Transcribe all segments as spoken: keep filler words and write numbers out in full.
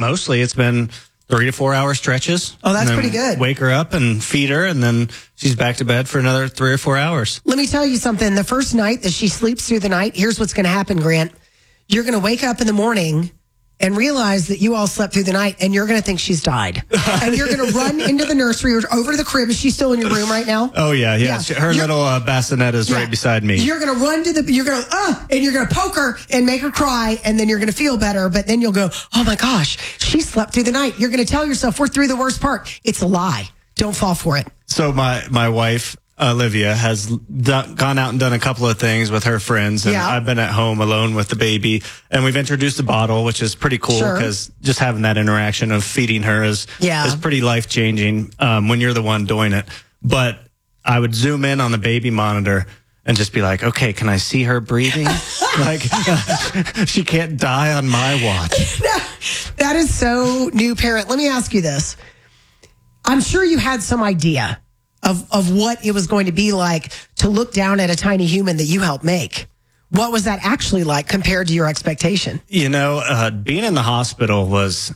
mostly it's been three to four hour stretches. Oh, that's and then pretty good. Wake her up and feed her, and then she's back to bed for another three or four hours. Let me tell you something. The first night that she sleeps through the night, here's what's going to happen, Grant. You're going to wake up in the morning and realize that you all slept through the night, and you're going to think she's died. And you're going to run into the nursery or over to the crib. Is she still in your room right now? Oh, yeah, yeah. Yeah. She- Her You're- little uh, bassinet is Yeah. right beside me. You're going to run to the, you're going to, uh, and you're going to poke her and make her cry, and then you're going to feel better. But then you'll go, oh my gosh, she slept through the night. You're going to tell yourself, we're through the worst part. It's a lie. Don't fall for it. So my, my wife, Olivia, has done, gone out and done a couple of things with her friends, and Yeah. I've been at home alone with the baby, and we've introduced a bottle, which is pretty cool Sure. because just having that interaction of feeding her is, Yeah. is pretty life changing um, when you're the one doing it. But I would zoom in on the baby monitor and just be like, okay, can I see her breathing? Like, she can't die on my watch. That is so new parent. Let me ask you this. I'm sure you had some idea of, of what it was going to be like to look down at a tiny human that you helped make. What was that actually like compared to your expectation? You know, uh, being in the hospital was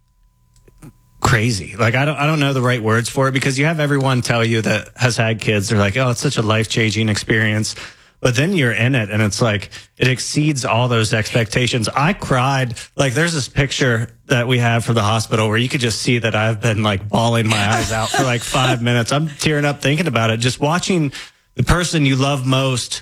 crazy. Like, I don't, I don't know the right words for it, because you have everyone tell you that has had kids. They're like, oh, it's such a life changing experience. But then you're in it, and it's like, it exceeds all those expectations. I cried. Like, there's this picture that we have for the hospital where you could just see that I've been like bawling my eyes out for like five minutes. I'm tearing up thinking about it. Just watching the person you love most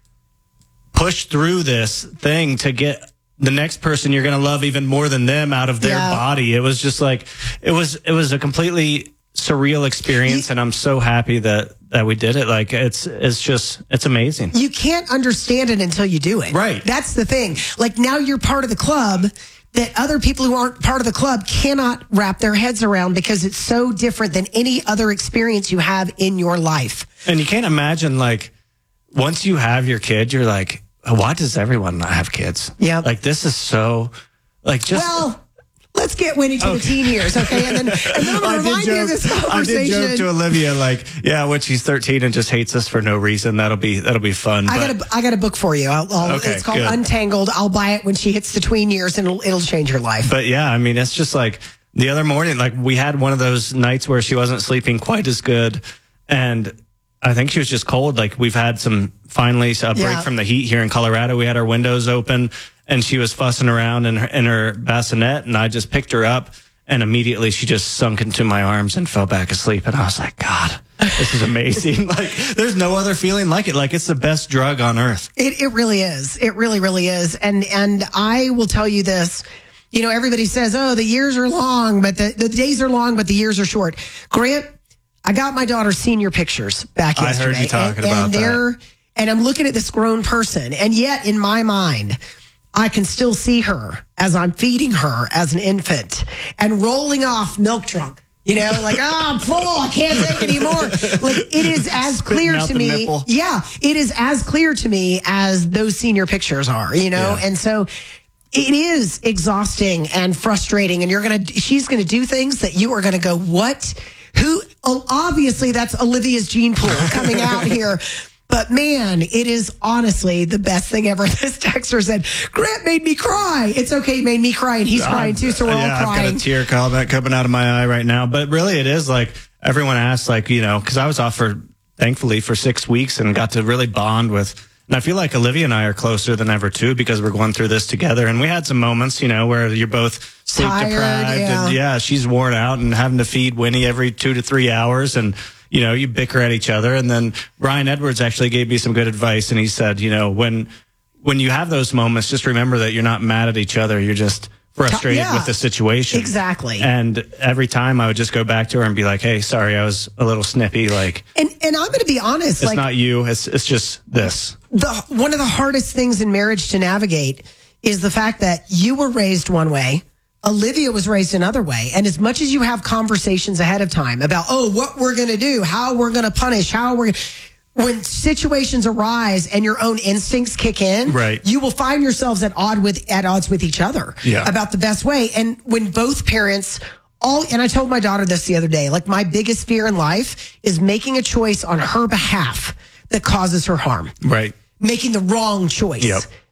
push through this thing to get the next person you're going to love even more than them out of their Yeah. body. It was just like, it was, it was a completely surreal experience. And I'm so happy that, that we did it. Like, it's, it's just, it's amazing. You can't understand it until you do it. Right. That's the thing. Like, now you're part of the club that other people who aren't part of the club cannot wrap their heads around, because it's so different than any other experience you have in your life. And you can't imagine, like, once you have your kid, you're like, why does everyone not have kids? Yeah. Like, this is so, like, just. Well, let's get Winnie to the teen years, okay? And then, and then I'm I going to did remind you of joke- this I conversation. did joke to Olivia, like, yeah, when she's thirteen and just hates us for no reason, that'll be that'll be fun. I but- got a, I got a book for you. I'll, I'll, Okay, it's called good. Untangled. I'll buy it when she hits the tween years, and it'll, it'll change her life. But yeah, I mean, it's just like the other morning, like, we had one of those nights where she wasn't sleeping quite as good. And I think she was just cold. Like, we've had some, finally, a break Yeah. from the heat here in Colorado. We had our windows open, and she was fussing around in her, in her bassinet. And I just picked her up, and immediately she just sunk into my arms and fell back asleep. And I was like, God, this is amazing. Like, there's no other feeling like it. Like, it's the best drug on earth. It it really is. It really, really is. And and I will tell you this. You know, everybody says, oh, the years are long, but the, the days are long, but the years are short. Grant, I got my daughter's senior pictures back I yesterday. heard you talking and, about and that. they're, and I'm looking at this grown person. And yet, in my mind, I can still see her as I'm feeding her as an infant and rolling off milk trunk. You know, like, oh, I'm full. I can't take anymore. Like, it is as clear out to the me. nipple. Yeah, it is as clear to me as those senior pictures are, you know? Yeah. And so it is exhausting and frustrating. And you're going to, she's going to do things that you are going to go, what? Who? Oh, obviously, that's Olivia's gene pool coming out here. But man, it is honestly the best thing ever. This texter said, Grant made me cry. It's okay, he made me cry, and he's crying too, so we're yeah, all I've got crying. a tear coming coming out of my eye right now. But really, it is like everyone asks, like, you know, because I was off for, thankfully, for six weeks and got to really bond with. And I feel like Olivia and I are closer than ever, too, because we're going through this together. And we had some moments, you know, where you're both sleep Tired, deprived. yeah. And yeah, she's worn out and having to feed Winnie every two to three hours. And, you know, you bicker at each other. And then Brian Edwards actually gave me some good advice. And he said, you know, when when you have those moments, just remember that you're not mad at each other. You're just frustrated Yeah, with the situation. exactly. And every time I would just go back to her and be like, hey, sorry, I was a little snippy. Like, And and I'm going to be honest, it's like not you. It's it's just this. the one of the hardest things in marriage to navigate is the fact that you were raised one way, Olivia was raised another way. And as much as you have conversations ahead of time about, oh, what we're going to do, how we're going to punish, how we're when situations arise and your own instincts kick in, Right. you will find yourselves at odd with at odds with each other Yeah. about the best way. And when both parents all and I told my daughter this the other day, like, my biggest fear in life is making a choice on her behalf that causes her harm. Right. Making the wrong choice. Yep.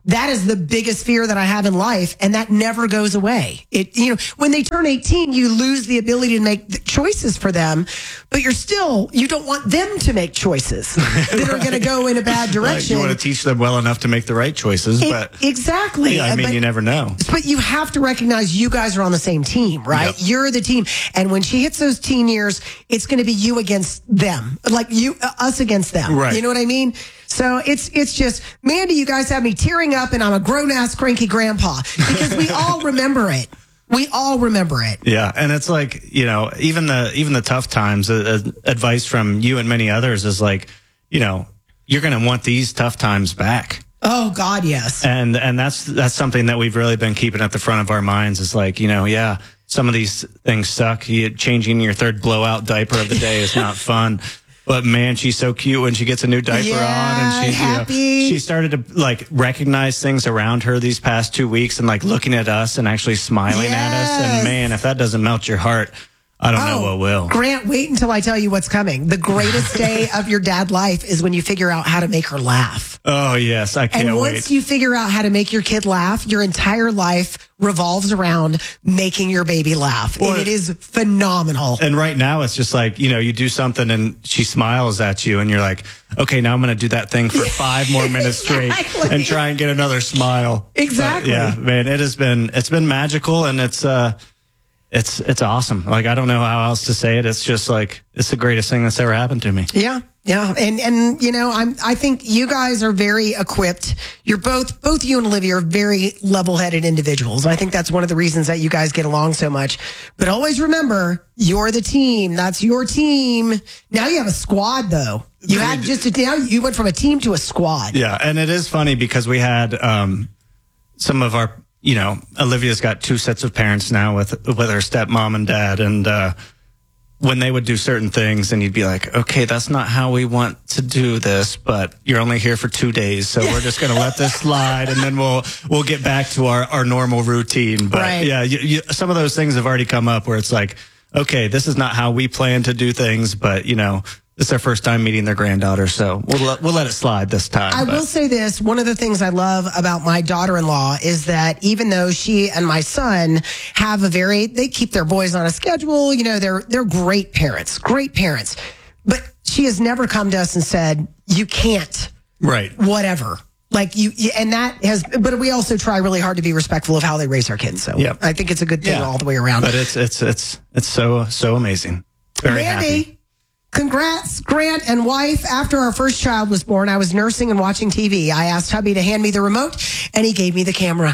that is the biggest fear that I have in life, and that never goes away. It, you know, when they turn eighteen, you lose the ability to make the choices for them, but you're still, you don't want them to make choices that are going to go in a bad direction. Like you want to teach them well enough to make the right choices, it, but exactly. Yeah, I mean, but, you never know. But you have to recognize you guys are on the same team, right? Yep. You're the team, and when she hits those teen years, it's going to be you against them, like you, uh, us against them. Right. You know what I mean? So it's it's just, Mandy, you guys have me tearing up, and I'm a grown-ass cranky grandpa because we all remember it. We all remember it. Yeah, and it's like, you know, even the even the tough times, uh, uh, advice from you and many others is like, you know, you're going to want these tough times back. Oh, God, yes. And and that's that's something that we've really been keeping at the front of our minds is like, you know, yeah, some of these things suck. You, changing your third blowout diaper of the day is not fun. But man, she's so cute when she gets a new diaper yeah, on, and she, happy. You know, she started to like recognize things around her these past two weeks, and like looking at us and actually smiling yes. at us. And man, if that doesn't melt your heart, I don't oh, know what will. Grant, wait until I tell you what's coming. The greatest day of your dad life is when you figure out how to make her laugh. Oh yes, I can't and wait. once you figure out how to make your kid laugh, your entire life revolves around making your baby laugh. Well, and it is phenomenal. And right now it's just like, you know, you do something and she smiles at you and you're like, okay, now I'm going to do that thing for five more minutes straight Exactly. and try and get another smile. Exactly. But yeah, man, it has been, it's been magical, and it's, uh, it's, it's awesome. Like, I don't know how else to say it. It's just like, it's the greatest thing that's ever happened to me. Yeah. Yeah. And, and, you know, I'm, I think you guys are very equipped. You're both, both you and Olivia are very level headed individuals. I think that's one of the reasons that you guys get along so much. But always remember, you're the team. That's your team. Now you have a squad, though. You had just a, now you went from a team to a squad. Yeah. And it is funny because we had, um, some of our, you know, Olivia's got two sets of parents now with, with her stepmom and dad. And, uh, when they would do certain things and you'd be like, okay, that's not how we want to do this, but you're only here for two days. So we're just going to let this slide, and then we'll, we'll get back to our, our normal routine. But right. yeah, you, you, some of those things have already come up where it's like, okay, this is not how we plan to do things, but you know, it's their first time meeting their granddaughter. So we'll let, we'll let it slide this time. I but. will say this. One of the things I love about my daughter-in-law is that even though she and my son have a very, they keep their boys on a schedule, you know, they're, they're great parents, great parents, but she has never come to us and said, you can't, right. whatever. Like you, and that has, but we also try really hard to be respectful of how they raise our kids. So yep. I think it's a good thing yeah. all the way around. But it's, it's, it's, it's so, so amazing. Very Mandy, happy. Congrats, Grant and wife. After our first child was born, I was nursing and watching T V. I asked hubby to hand me the remote, and he gave me the camera.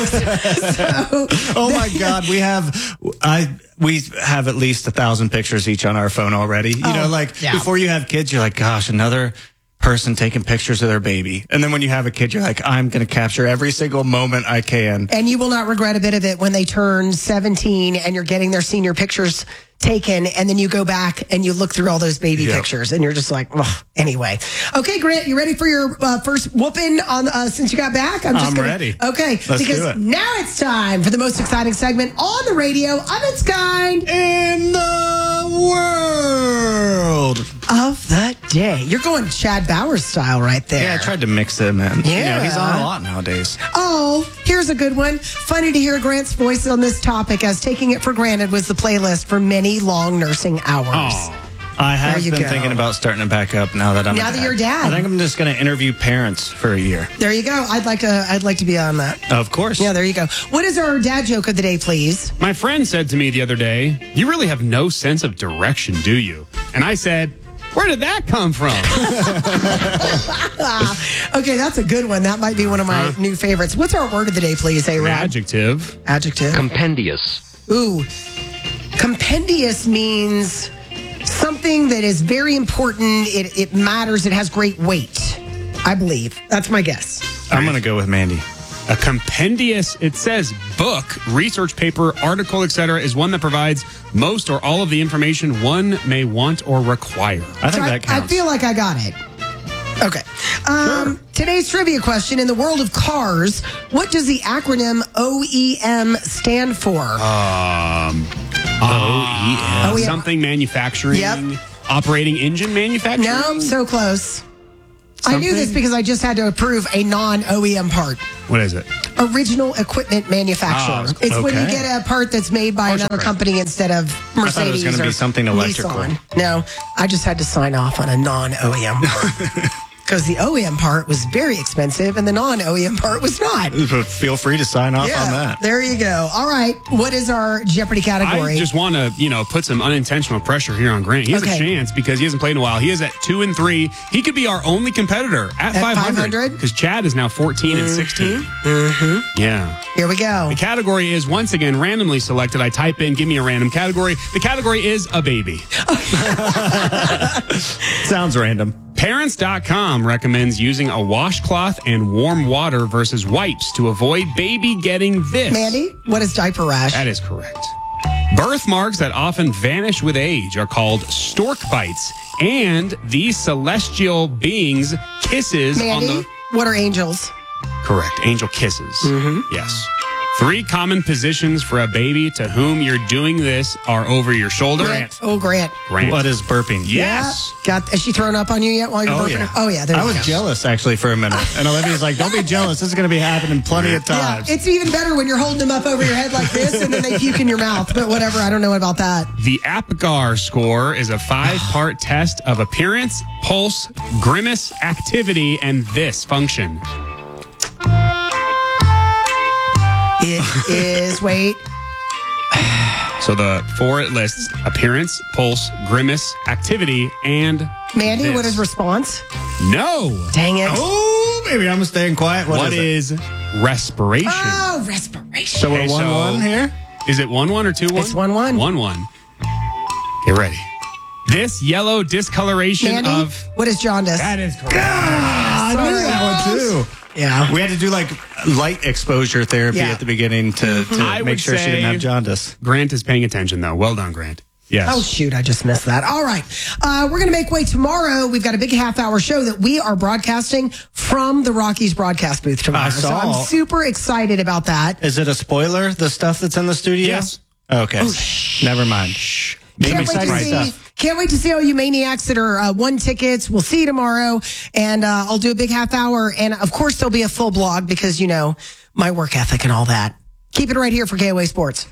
so, oh my God, we have I we have at least a thousand pictures each on our phone already. You oh, know, like yeah. before you have kids, you're like, gosh, another person taking pictures of their baby. And then when you have a kid, you're like, I'm going to capture every single moment I can. And you will not regret a bit of it when they turn seventeen and you're getting their senior pictures taken, and then you go back and you look through all those baby yep. pictures, and you're just like, oh, anyway. Okay, Grant, you ready for your uh, first whooping on uh, since you got back? I'm, just I'm gonna, ready. Okay, Let's because do it. now it's time for the most exciting segment on the radio of its kind in the world of the day. You're going Chad Bowers style right there. Yeah, I tried to mix them in. Yeah. You know, he's on a lot nowadays. Oh, here's a good one. Funny to hear Grant's voice on this topic, as taking it for granted was the playlist for many long nursing hours. Oh. I have you been go. thinking about starting it back up now that I'm Now a that dad. you're a dad. I think I'm just going to interview parents for a year. There you go. I'd like to. I'd like to be on that. Of course. Yeah, there you go. What is our dad joke of the day, please? My friend said to me the other day, "You really have no sense of direction, do you?" And I said, "Where did that come from?" Okay, that's a good one. That might be one of my Huh? new favorites. What's our word of the day, please? A Rod? Adjective. Adjective. Compendious. Ooh, compendious means something that is very important. It, it matters. It has great weight. I believe that's my guess. I'm going to go with Mandy. A compendious, it says book, research paper, article, et cetera, is one that provides most or all of the information one may want or require. I think So I, that counts. I feel like I got it. Okay. Um, Today's trivia question: in the world of cars, what does the acronym O E M stand for? Um, Oh, yeah. Something manufacturing. Yep. Operating engine manufacturing. No, so close. I knew this because I just had to approve a non-O E M part. What is it? Original equipment manufacturer. Oh, it's when you okay. get a part that's made by another company instead of Mercedes thought it was gonna or be something electrical. Nissan. No, I just had to sign off on a non-O E M part. Because the O E M part was very expensive and the non-O E M part was not. Feel free to sign off on that. There you go. All right. What is our Jeopardy category? I just want to, you know, put some unintentional pressure here on Grant. He has Okay. a chance because he hasn't played in a while. He is at two and three. He could be our only competitor at, At five hundred. five hundred? Because Chad is now fourteen and sixteen. Mm-hmm. Yeah. Here we go. The category is once again randomly selected. I type in, give me a random category. The category is a baby. Sounds random. Parents dot com recommends using a washcloth and warm water versus wipes to avoid baby getting this. Mandy, what is diaper rash? That is correct. Birthmarks that often vanish with age are called stork bites, and these celestial beings' kisses Mandy, on the what are angels? correct angel kisses. Yes. Three common positions for a baby to whom you're doing this are over your shoulder. Grant. Oh, Grant. Grant. What is burping? Yes. Got, has she thrown up on you yet while you're Oh, burping? yeah. Oh, yeah. There I you was go. jealous actually for a minute. And Olivia's like, don't be jealous. This is going to be happening plenty of Yeah, times. it's even better when you're holding them up over your head like this and then they puke in your mouth. But whatever, I don't know about that. The APGAR score is a five-part test of appearance, pulse, grimace, activity, and this function. It is, wait, So the four it lists appearance, pulse, grimace, activity, and Mandy, this. what is response? No. Dang it. Oh, maybe I'm staying quiet. what what is, is, respiration? Oh, respiration. So we're Okay, one so- one here. Is it one one or two one? It's one one. One one. Get ready. This yellow discoloration Mandy, of what is jaundice? that is correct. I knew that one too. Yeah. We had to do like light exposure therapy Yeah. at the beginning to, to I make would sure she didn't say- have jaundice. Grant is paying attention though. Well done, Grant. Yes. Oh, shoot. I just missed that. All right. Uh, we're going to make way tomorrow. We've got a big half hour show that we are broadcasting from the Rockies broadcast booth tomorrow. I So saw. I'm super excited about that. Is it a spoiler, the stuff that's in the studio? Yes. Okay. Never mind. Maybe Can't wait, to exciting see, stuff. can't wait to see all you maniacs that are uh, won tickets. We'll see you tomorrow. And uh, I'll do a big half hour. And of course, there'll be a full blog because, you know, my work ethic and all that. Keep it right here for K O A Sports.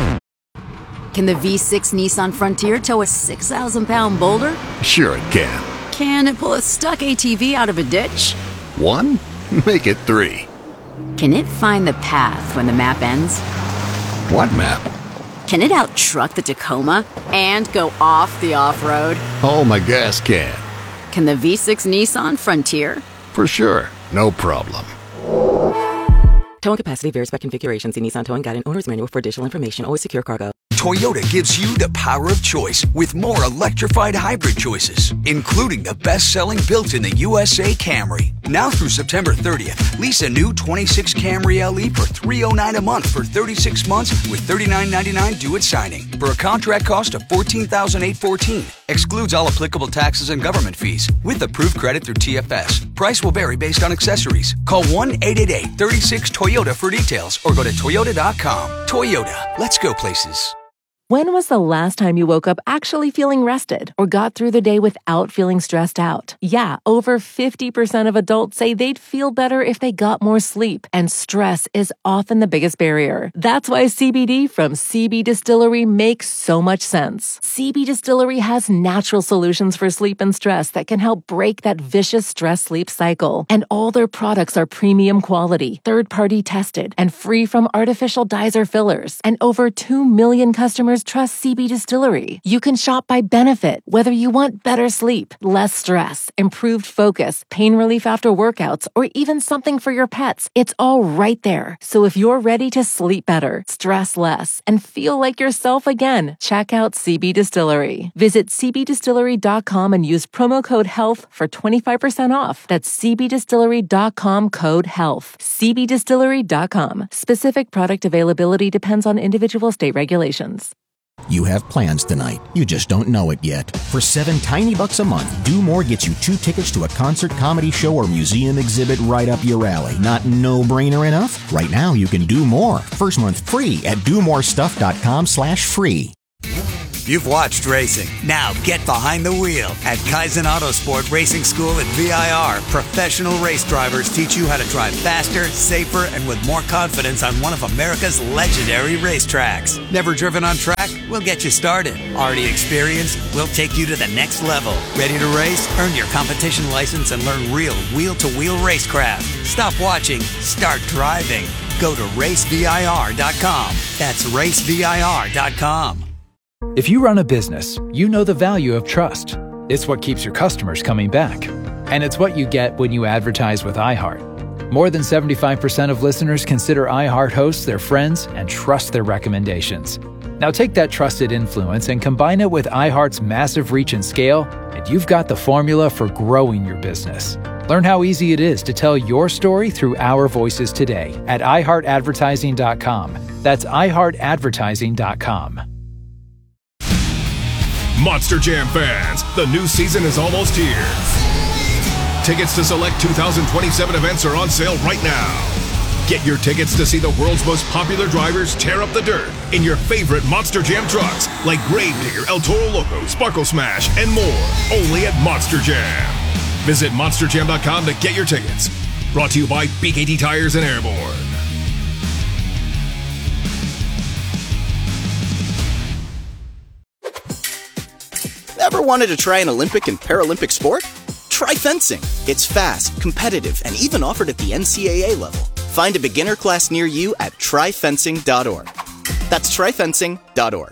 Can the V six Nissan Frontier tow a six thousand pound boulder? Sure it can. Can it pull a stuck A T V out of a ditch? One? Make it three. Can it find the path when the map ends? What map? Can it out-truck the Tacoma and go off the off-road? Oh, my gas can. Can the V six Nissan Frontier? For sure. No problem. Towing capacity varies by configuration. See Nissan Towing Guide and Owner's Manual for additional information. Always secure cargo. Toyota gives you the power of choice with more electrified hybrid choices, including the best-selling built in the U S A Camry. Now through September thirtieth, lease a new twenty-six Camry L E for three hundred nine dollars a month for thirty-six months with thirty-nine ninety-nine due at signing for a contract cost of fourteen thousand eight hundred fourteen dollars. Excludes all applicable taxes and government fees with approved credit through T F S. Price will vary based on accessories. Call one eight eight eight, three six, Toyota for details or go to toyota dot com. Toyota, let's go places. When was the last time you woke up actually feeling rested or got through the day without feeling stressed out? Yeah, over fifty percent of adults say they'd feel better if they got more sleep, and stress is often the biggest barrier. That's why C B D from C B Distillery makes so much sense. C B Distillery has natural solutions for sleep and stress that can help break that vicious stress-sleep cycle. And all their products are premium quality, third-party tested, and free from artificial dyes or fillers. And over two million customers trust C B Distillery. You can shop by benefit, whether you want better sleep, less stress, improved focus, pain relief after workouts, or even something for your pets. It's all right there. So if you're ready to sleep better, stress less, and feel like yourself again, check out C B Distillery. Visit c b distillery dot com and use promo code HEALTH for twenty-five percent off. That's c b distillery dot com code HEALTH. c b distillery dot com. Specific product availability depends on individual state regulations. You have plans tonight. You just don't know it yet. For seven tiny bucks a month, Do More gets you two tickets to a concert, comedy show, or museum exhibit right up your alley. Not no-brainer enough? Right now, you can do more. First month free at do more stuff dot com slash free. you've watched racing. Now get behind the wheel. At Kaizen Autosport Racing School at V I R, professional race drivers teach you how to drive faster, safer, and with more confidence on one of America's legendary racetracks. Never driven on track? We'll get you started. Already experienced? We'll take you to the next level. Ready to race? Earn your competition license and learn real wheel-to-wheel racecraft. Stop watching. Start driving. Go to race V I R dot com. That's race V I R dot com. If you run a business, you know the value of trust. It's what keeps your customers coming back. And it's what you get when you advertise with iHeart. More than seventy-five percent of listeners consider iHeart hosts their friends and trust their recommendations. Now take that trusted influence and combine it with iHeart's massive reach and scale, and you've got the formula for growing your business. Learn how easy it is to tell your story through our voices today at i heart advertising dot com. That's i heart advertising dot com. Monster Jam fans, the new season is almost here. Tickets to select two thousand twenty-seven events are on sale right now. Get your tickets to see the world's most popular drivers tear up the dirt in your favorite Monster Jam trucks like Gravedigger, El Toro Loco, Sparkle Smash, and more. Only at Monster Jam. Visit monster jam dot com to get your tickets. Brought to you by B K T Tires and Airborne. Ever wanted to try an Olympic and Paralympic sport? Try fencing. It's fast, competitive, and even offered at the N C A A level. Find a beginner class near you at try fencing dot org. That's try fencing dot org.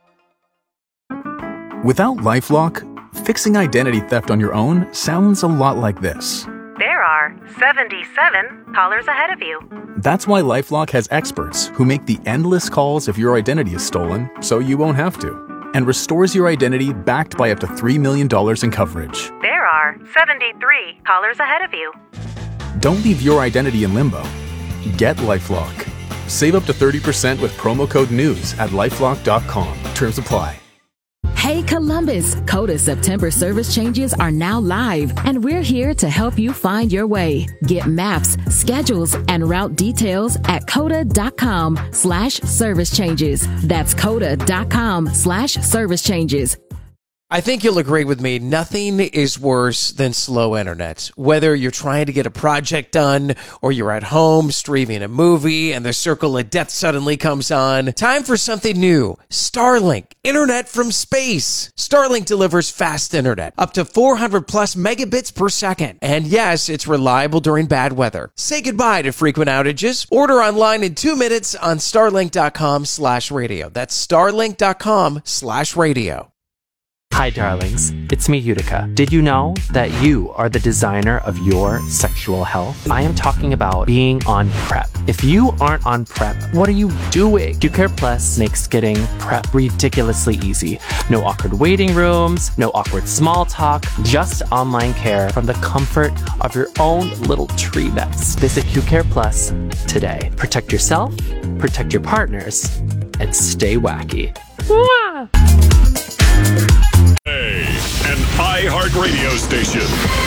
Without LifeLock, fixing identity theft on your own sounds a lot like this. There are seventy-seven callers ahead of you. That's why LifeLock has experts who make the endless calls if your identity is stolen so you won't have to, and restores your identity backed by up to three million dollars in coverage. There are seventy-three callers ahead of you. Don't leave your identity in limbo. Get LifeLock. Save up to thirty percent with promo code NEWS at lifelock dot com. Terms apply. Hey Columbus, Coda September service changes are now live, and we're here to help you find your way. Get maps, schedules, and route details at coda dot com slash service changes. That's coda dot com slash service changes. I think you'll agree with me. Nothing is worse than slow internet. Whether you're trying to get a project done or you're at home streaming a movie and the circle of death suddenly comes on, time for something new. Starlink, internet from space. Starlink delivers fast internet, up to four hundred plus megabits per second. And yes, it's reliable during bad weather. Say goodbye to frequent outages. Order online in two minutes on starlink dot com slash radio. That's starlink dot com slash radio. Hi darlings, it's me Utica. Did you know that you are the designer of your sexual health? I am talking about being on PrEP. If you aren't on PrEP, what are you doing? QCare Plus makes getting PrEP ridiculously easy. No awkward waiting rooms, no awkward small talk, just online care from the comfort of your own little tree nest. Visit QCare Plus today. Protect yourself, protect your partners, and stay wacky. Mwah! An iHeartRadio station.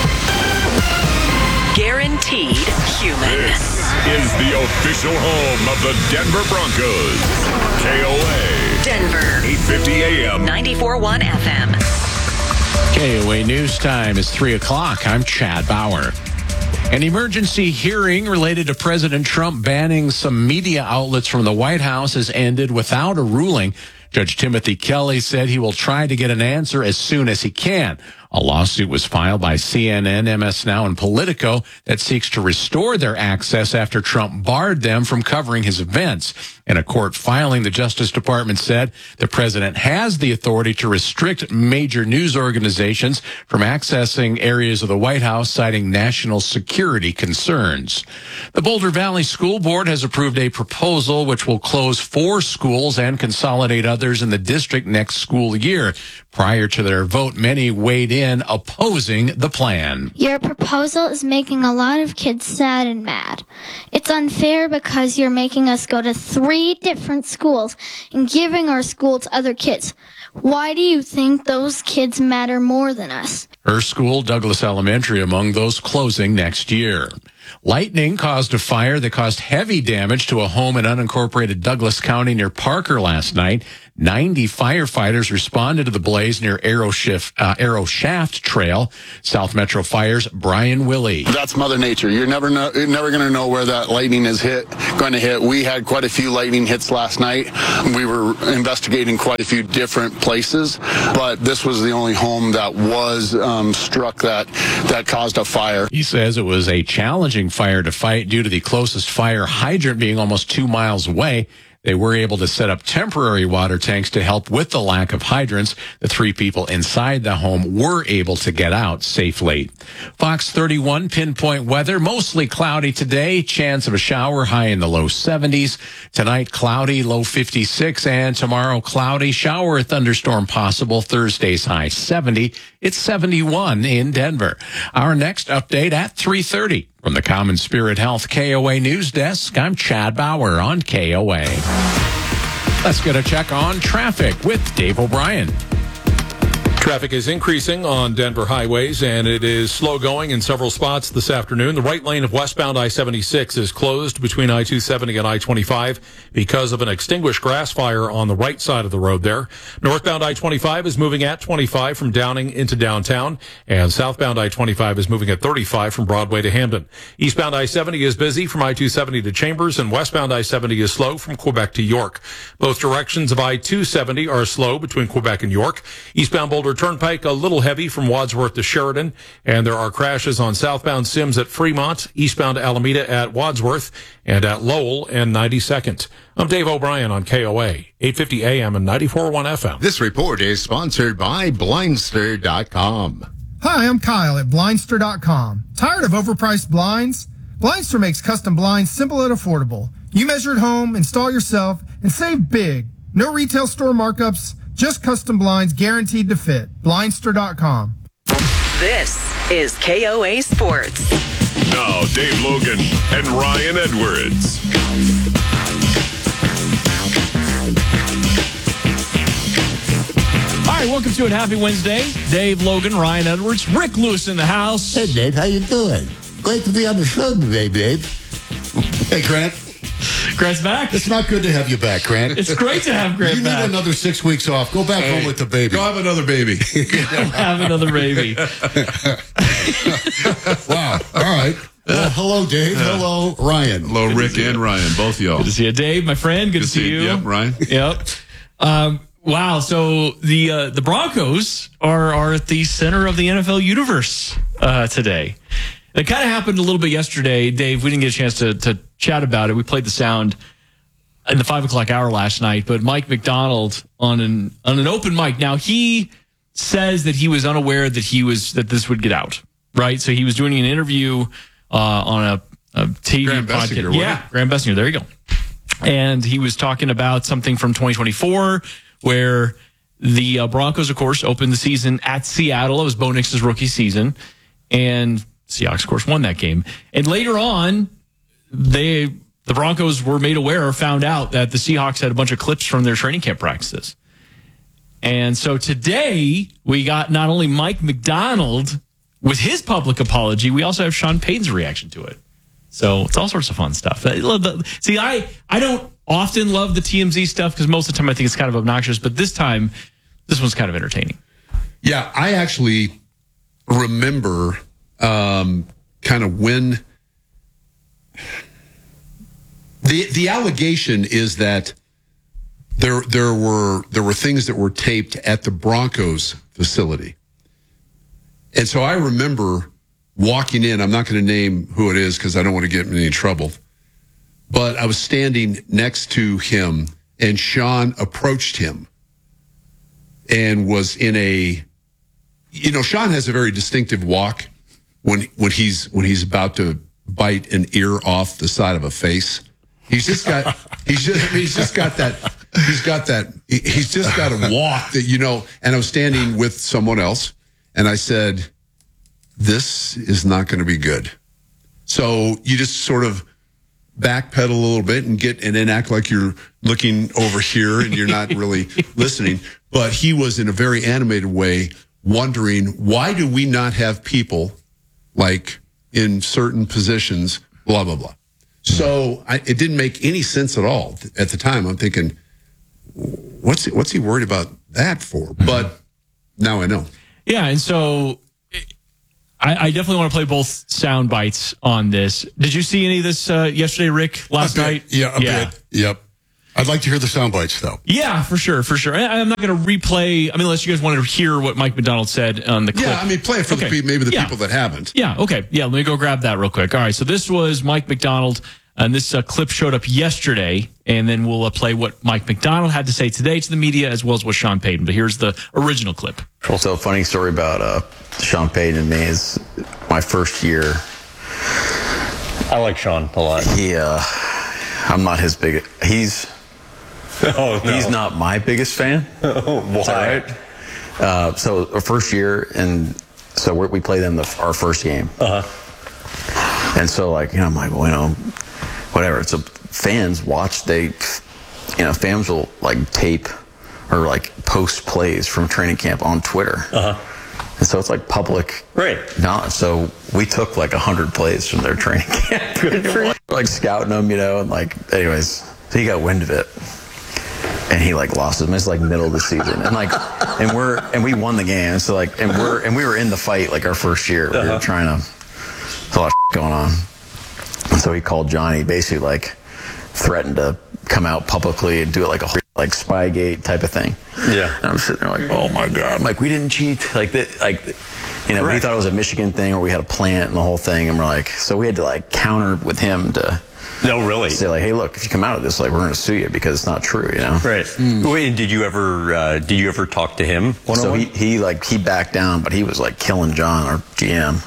Guaranteed human. This is the official home of the Denver Broncos. K O A. Denver. eight fifty A M. ninety-four point one F M. K O A News Time is three o'clock. I'm Chad Bauer. An emergency hearing related to President Trump banning some media outlets from the White House has ended without a ruling. Judge Timothy Kelly said he will try to get an answer as soon as he can. A lawsuit was filed by C N N, M S Now, and Politico that seeks to restore their access after Trump barred them from covering his events. In a court filing, the Justice Department said the president has the authority to restrict major news organizations from accessing areas of the White House, citing national security concerns. The Boulder Valley School Board has approved a proposal which will close four schools and consolidate others in the district next school year. Prior to their vote, many weighed in opposing the plan. Your proposal is making a lot of kids sad and mad. It's unfair because you're making us go to three different schools and giving our school to other kids. Why do you think those kids matter more than us? Her school, Douglas Elementary, among those closing next year. Lightning caused a fire that caused heavy damage to a home in unincorporated Douglas County near Parker last night. ninety firefighters responded to the blaze near Arrow, Shift, uh, Arrow Shaft Trail. South Metro Fire's Brian Willey. That's Mother Nature. You're never know, you're never going to know where that lightning is hit, going to hit. We had quite a few lightning hits last night. We were investigating quite a few different places, but this was the only home that was um, struck that that caused a fire. He says it was a challenging fire to fight due to the closest fire hydrant being almost two miles away. They were able to set up temporary water tanks to help with the lack of hydrants. The three people inside the home were able to get out safely. Fox thirty-one pinpoint weather, mostly cloudy today. Chance of a shower, high in the low seventies. Tonight, cloudy, low fifty-six. And tomorrow, cloudy, shower or thunderstorm possible. Thursday's high seventy. It's seventy-one in Denver. Our next update at three thirty. From the Common Spirit Health K O A News Desk, I'm Chad Bauer on K O A. Let's get a check on traffic with Dave O'Brien. Traffic is increasing on Denver highways, and it is slow going in several spots this afternoon. The right lane of westbound I seventy-six is closed between I two seventy and I twenty-five because of an extinguished grass fire on the right side of the road there. Northbound I twenty-five is moving at twenty-five from Downing into downtown, and southbound I twenty-five is moving at thirty-five from Broadway to Hamden. Eastbound I seventy is busy from I two seventy to Chambers, and westbound I seventy is slow from Quebec to York. Both directions of I two seventy are slow between Quebec and York. Eastbound Boulder Turnpike a little heavy from Wadsworth to Sheridan, and there are crashes on southbound Sims at Fremont, eastbound Alameda at Wadsworth, and at Lowell and ninety-second. I'm Dave O'Brien on K O A, eight fifty A M and ninety-four point one F M. This report is sponsored by Blindster dot com. Hi, I'm Kyle at Blindster dot com. Tired of overpriced blinds? Blindster makes custom blinds simple and affordable. You measure at home, install yourself, and save big. No retail store markups, just custom blinds guaranteed to fit. Blindster dot com. This is K O A Sports. Now, Dave Logan and Ryan Edwards. All right, welcome to it. Happy Wednesday. Dave Logan, Ryan Edwards, Rick Lewis in the house. Hey, Dave, how you doing? Great to be on the show today, Dave. Hey, Grant. Grant's back. It's not good to have you back, Grant. It's great to have Grant you back. You need another six weeks off. Go back hey, home with the baby. Go have another baby. have another baby. Wow. All right. Well, hello, Dave. Hello, Ryan. Hello, Good Rick and Ryan, both of y'all. Good to see you, Dave, my friend. Good, Good to see you. Yep, Ryan. Yep. Um, wow. So the uh, the Broncos are are at the center of the N F L universe uh, today. It kind of happened a little bit yesterday, Dave. We didn't get a chance to to chat about it. We played the sound in the five o'clock hour last night, but Mike McDonald on an on an open mic. Now he says that he was unaware that he was that this would get out, right? So he was doing an interview uh, on a, a T V Graham podcast. Bessinger, yeah, Graham Bessinger. There you go. And he was talking about something from twenty twenty-four where the uh, Broncos, of course, opened the season at Seattle. It was Bo Nix's rookie season, and Seahawks, of course, won that game. And later on, they the Broncos were made aware or found out that the Seahawks had a bunch of clips from their training camp practices. And so today, we got not only Mike McDonald with his public apology, we also have Sean Payton's reaction to it. So it's all sorts of fun stuff. I love the, see, I, I don't often love the T M Z stuff because most of the time I think it's kind of obnoxious, but this time, this one's kind of entertaining. Yeah, I actually remember um, kind of when the the allegation is that there there were there were things that were taped at the Broncos facility, and so I remember walking in. I'm not going to name who it is because I don't want to get in any trouble, but I was standing next to him, and Sean approached him and was in a, you know, Sean has a very distinctive walk when when he's when he's about to bite an ear off the side of a face. He's just got he's just I mean, he's just got that he's got that he's just got a walk that, you know. And I was standing with someone else, and I said, "This is not going to be good." So you just sort of backpedal a little bit and get and then act like you're looking over here and you're not really listening. But he was in a very animated way wondering, why do we not have people like in certain positions, blah, blah, blah. So I, it didn't make any sense at all at the time. I'm thinking, what's he, what's he worried about that for? But now I know. Yeah, and so I, I definitely want to play both sound bites on this. Did you see any of this uh, yesterday, Rick, last a bit. night? Yeah, a yeah. bit. Yep. I'd like to hear the sound bites, though. Yeah, for sure, for sure. I, I'm not going to replay, I mean, unless you guys wanted to hear what Mike McDonald said on the clip. Yeah, I mean, play it for okay. the people, maybe the yeah. people that haven't. Yeah, okay. Yeah, let me go grab that real quick. All right, so this was Mike McDonald, and this uh, clip showed up yesterday, and then we'll uh, play what Mike McDonald had to say today to the media, as well as what Sean Payton. But here's the original clip. Also, a funny story about uh, Sean Payton and me is my first year. I like Sean a lot. He, uh, I'm not his big. He's. Oh, no. He's not my biggest fan. Oh, why? Is that right? Uh, so our first year, and so we're, we play them the, our first game. Uh huh. And so, like, you know, I'm like, well, you know, whatever. So fans watch. They, you know, fans will like tape or like post plays from training camp on Twitter. Uh huh. And so it's like public right. knowledge. So we took like a hundred plays from their training camp. Good for you. Like scouting them, you know, and like, anyways, so he got wind of it. And he like lost him. It's like middle of the season, and like, and we're and we won the game. So like, and we're and we were in the fight like our first year. We uh-huh. were trying to, there's a lot of going on. And so he called Johnny, basically like threatened to come out publicly and do it like a like Spygate type of thing. Yeah. And I'm sitting there like, oh my god, I'm like, we didn't cheat. Like that, like, you know, he thought it was a Michigan thing, or we had a plant and the whole thing, and we're like, so we had to like counter with him to. No, really. Say like, hey, look, if you come out of this, like, we're going to sue you because it's not true, you know. Right. Mm. Wait, did you ever uh, did you ever talk to him? So he, he like he backed down, but he was like killing John, our G M.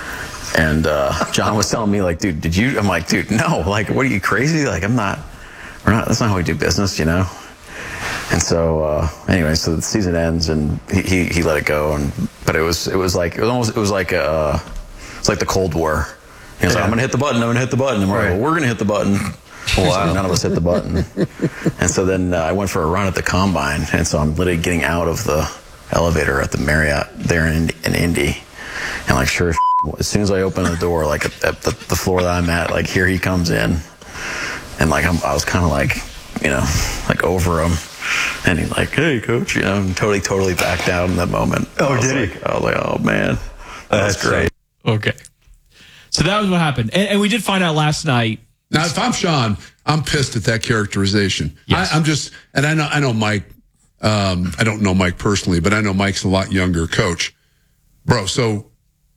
And uh, John was telling me like, dude, did you? I'm like, dude, no. Like, what are you crazy? Like, I'm not. We're not. That's not how we do business, you know. And so uh, anyway, so the season ends, and he, he he let it go, and but it was it was like it was almost it was like a it's like the Cold War. He was yeah. like, I'm going to hit the button, I'm going to hit the button. And we're right. like, well, we're going to hit the button. Wow. So none of us hit the button. And so then uh, I went for a run at the Combine. And so I'm literally getting out of the elevator at the Marriott there in, in Indy. And like, sure, as soon as I open the door, like at, at the, the floor that I'm at, like here he comes in. And like, I'm, I was kind of like, you know, like over him. And he's like, hey, coach, you know, and totally, totally backed out in that moment. Oh, did like, he? I was like, oh, man, that's, that's great. Okay. So that was what happened. And, and we did find out last night. Now, if I'm Sean, I'm pissed at that characterization. Yes. I, I'm just, and I know, I know Mike, um, I don't know Mike personally, but I know Mike's a lot younger coach. Bro, so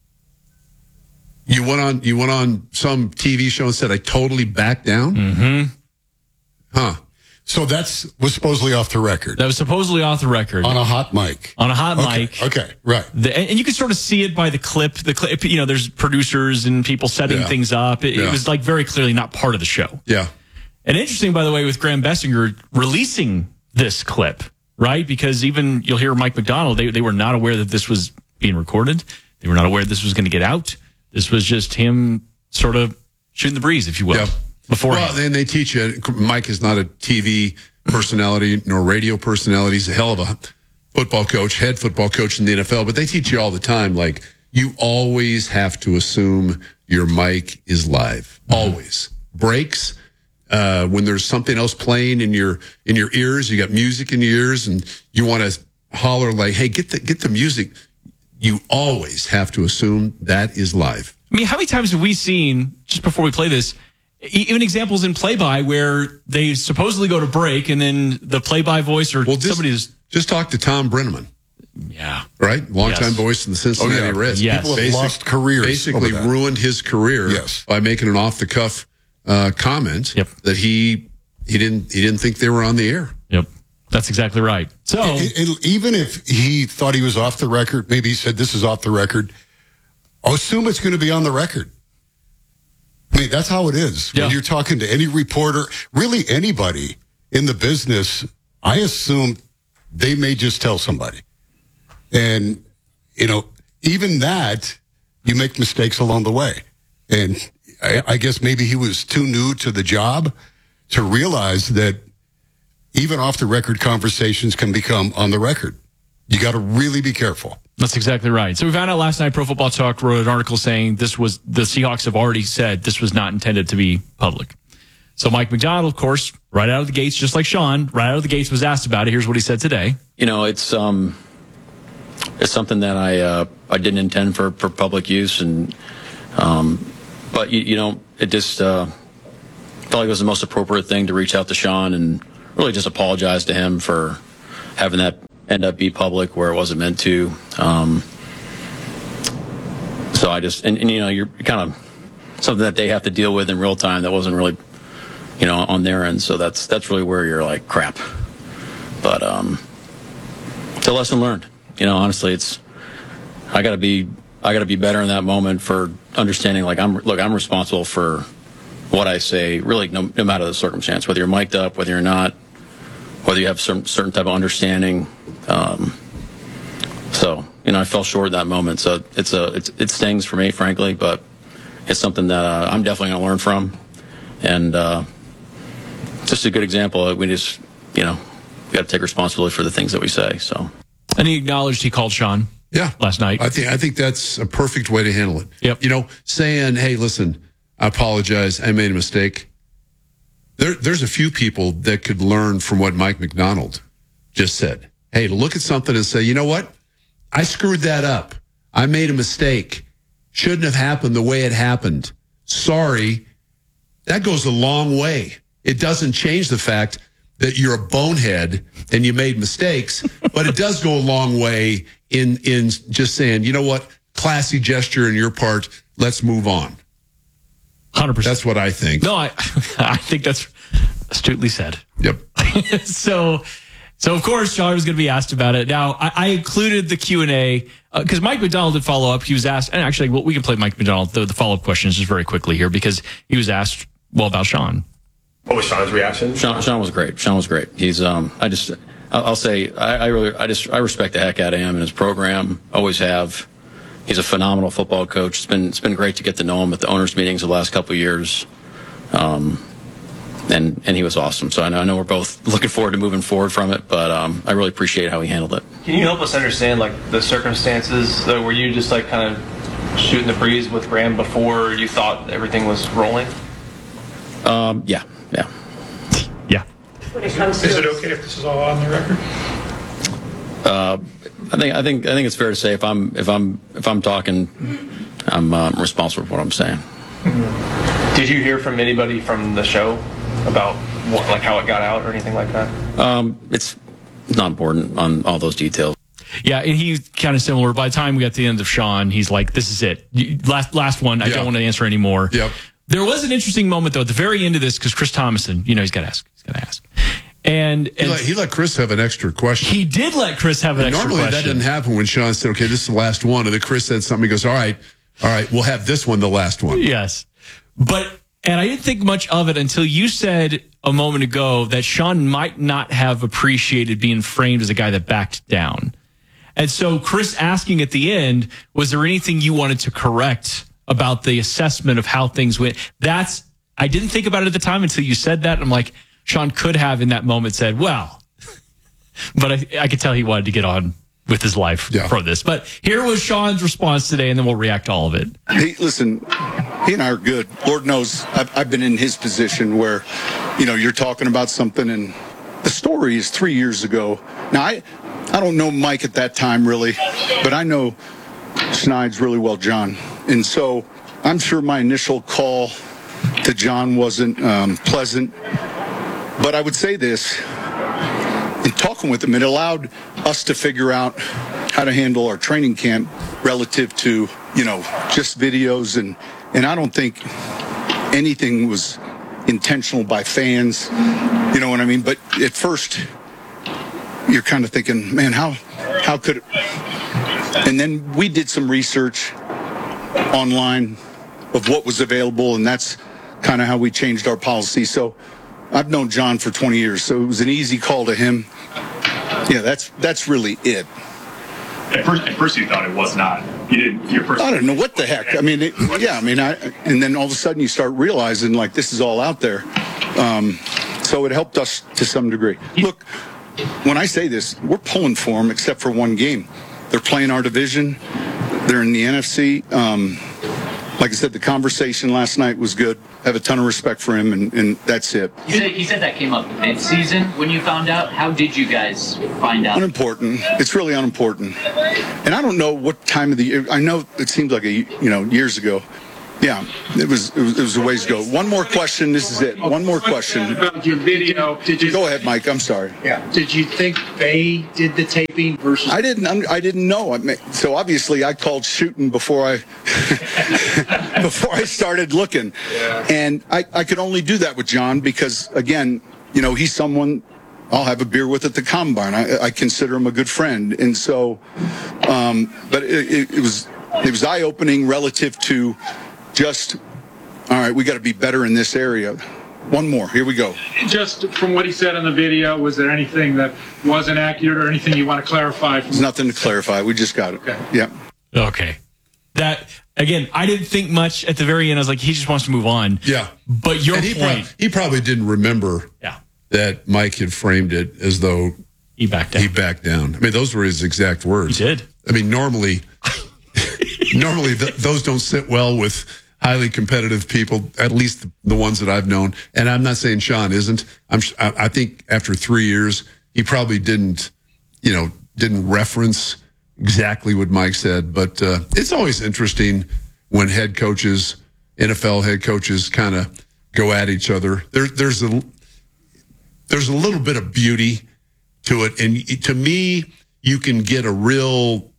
you went on, you went on some T V show and said, I totally backed down? Mm-hmm. Huh. So that's was supposedly off the record. That was supposedly off the record. On a hot mic. On a hot okay. mic. Okay, right. The, and you can sort of see it by the clip. The clip, you know, there's producers and people setting yeah. things up. It, yeah. it was like very clearly not part of the show. Yeah. And interesting, by the way, with Graham Bessinger releasing this clip, right? Because even you'll hear Mike McDonald, they, they were not aware that this was being recorded. They were not aware this was going to get out. This was just him sort of shooting the breeze, if you will. Yeah. Beforehand. Well, then they teach you, Mike is not a T V personality nor radio personality. He's a hell of a football coach, head football coach in the N F L, but they teach you all the time, like, you always have to assume your mic is live. Mm-hmm. Always. Breaks, uh, when there's something else playing in your in your ears, you got music in your ears, and you want to holler like, hey, get the get the music. You always have to assume that is live. I mean, how many times have we seen, just before we play this, even examples in play-by where they supposedly go to break and then the play-by voice or well, just, somebody's... Just talk to Tom Brenneman. Yeah. Right? Longtime yes. voice in the Cincinnati oh, yeah. Reds. Yes. People have Basic, lost careers. Basically ruined his career yes. by making an off-the-cuff uh, comment yep. that he he didn't he didn't think they were on the air. Yep. That's exactly right. So it, it, even if he thought he was off the record, maybe he said this is off the record, I'll assume it's going to be on the record. I mean, that's how it is. Yeah. When you're talking to any reporter, really anybody in the business, I assume they may just tell somebody. And, you know, even that, you make mistakes along the way. And I, I guess maybe he was too new to the job to realize that even off the record conversations can become on the record. You got to really be careful. That's exactly right. So we found out last night Pro Football Talk wrote an article saying this was the Seahawks have already said this was not intended to be public. So Mike Macdonald, of course, right out of the gates, just like Sean, right out of the gates was asked about it. Here's what he said today. You know, it's um, it's something that I uh, I didn't intend for, for public use, and um, but you, you know, it just uh, felt like it was the most appropriate thing to reach out to Sean and really just apologize to him for having that end up be public where it wasn't meant to. Um, so I just and, and you know, you're kind of something that they have to deal with in real time that wasn't really, you know, on their end. So that's that's really where you're like, crap. But um, it's a lesson learned. You know, honestly, it's I gotta be I gotta be better in that moment for understanding. Like, I'm look, I'm responsible for what I say. Really, no, no matter the circumstance, whether you're mic'd up, whether you're not, whether you have some certain type of understanding. Um, so you know, I fell short in that moment. So it's a it's, it stings for me, frankly, but it's something that uh, I'm definitely gonna learn from, and uh, just a good example. We just you know. We got to take responsibility for the things that we say. So, and he acknowledged he called Sean. Yeah, last night. I think I think that's a perfect way to handle it. Yep. You know, saying, "Hey, listen, I apologize. I made a mistake." There, there's a few people that could learn from what Mike Macdonald just said. Hey, to look at something and say, "You know what? I screwed that up. I made a mistake. Shouldn't have happened the way it happened. Sorry." That goes a long way. It doesn't change the fact that you're a bonehead and you made mistakes, but it does go a long way in in just saying, you know what, classy gesture on your part, let's move on. one hundred percent. That's what I think. No, I I think that's astutely said. Yep. so, so of course, Sean was going to be asked about it. Now, I, I included the Q and A because uh, Mike Macdonald did follow up. He was asked, and actually, well, we can play Mike Macdonald, the, the follow-up questions just very quickly here because he was asked, well, about Sean. What was Sean's reaction? Sean, Sean was great. Sean was great. He's, um, I just, I'll, I'll say, I, I really, I just, I respect the heck out of him and his program. Always have. He's a phenomenal football coach. It's been, it's been great to get to know him at the owners' meetings the last couple of years. Um, and, and he was awesome. So I know, I know we're both looking forward to moving forward from it, but, um, I really appreciate how he handled it. Can you help us understand, like, the circumstances? Uh, were you just, like, kind of shooting the breeze with Graham before you thought everything was rolling? Um, yeah. Yeah. Yeah. When it comes to is it okay if this is all on the record? Uh, I think I think I think it's fair to say if I'm if I'm if I'm talking, I'm um, responsible for what I'm saying. Did you hear from anybody from the show about what, like how it got out or anything like that? Um, it's not important on all those details. Yeah, and he's kind of similar. By the time we got to the end of Sean, he's like, "This is it. Last last one. I yeah. don't want to answer anymore." Yep. There was an interesting moment, though, at the very end of this, because Chris Thomason, you know, he's got to ask. He's got to ask. And, and he, let, he let Chris have an extra question. He did let Chris have an and extra normally question. Normally that didn't happen when Sean said, okay, this is the last one. And then Chris said something. He goes, all right, all right, we'll have this one the last one. Yes. But, and I didn't think much of it until you said a moment ago that Sean might not have appreciated being framed as a guy that backed down. And so Chris asking at the end, was there anything you wanted to correct about the assessment of how things went? That's, I didn't think about it at the time until you said that. I'm like, Sean could have in that moment said, well, but I, I could tell he wanted to get on with his life yeah. for this. But here was Sean's response today, and then we'll react to all of it. Hey, listen, he and I are good. Lord knows I've, I've been in his position where, you know, you're talking about something and the story is three years ago. Now, I, I don't know Mike at that time really, but I know Schneid's really well, John. And so I'm sure my initial call to John wasn't um, pleasant. But I would say this, in talking with him, it allowed us to figure out how to handle our training camp relative to, you know, just videos. And, and I don't think anything was intentional by fans, you know what I mean? But at first, you're kind of thinking, man, how, how could it? And then we did some research online of what was available, and that's kind of how we changed our policy. So I've known John for twenty years, so it was an easy call to him. Yeah, that's that's really it. At first, at first you thought it was not. You didn't. Your first. I don't know what the heck. I mean, it, yeah. I mean, I and then all of a sudden you start realizing like this is all out there. Um, so it helped us to some degree. Look, when I say this, we're pulling for him except for one game. They're playing our division. They're in the N F C. Um, like I said, the conversation last night was good. I have a ton of respect for him, and, and that's it. You said, he said that came up mid-season when you found out. How did you guys find out? Unimportant. It's really unimportant. And I don't know what time of the year. I know it seems like a you know years ago. Yeah, it was, it was it was a ways ago. One more question. This is it. One more question. About your video, did you go ahead, Mike? I'm sorry. Yeah. Did you think they did the taping versus? I didn't. I didn't know. I mean, so obviously, I called shooting before I before I started looking, yeah. and I I could only do that with John because again, you know, he's someone I'll have a beer with at the combine. I, I consider him a good friend, and so, um, but it, it, it was it was eye opening relative to. Just, all right, we got to be better in this area. One more. Here we go. Just from what he said in the video, was there anything that wasn't accurate or anything you want to clarify? There's nothing to clarify. We just got it. Okay. Yeah. Okay. That, again, I didn't think much at the very end. I was like, he just wants to move on. Yeah. But your and he point. Prob- he probably didn't remember yeah. that Mike had framed it as though he backed down. He backed down. I mean, those were his exact words. He did. I mean, normally, normally th- those don't sit well with highly competitive people, at least the ones that I've known. And I'm not saying Sean isn't. I'm. I think after three years, he probably didn't, you know, didn't reference exactly what Mike said. But uh, it's always interesting when head coaches, N F L head coaches, kind of go at each other. There, there's a there's a little bit of beauty to it, and to me, you can get a real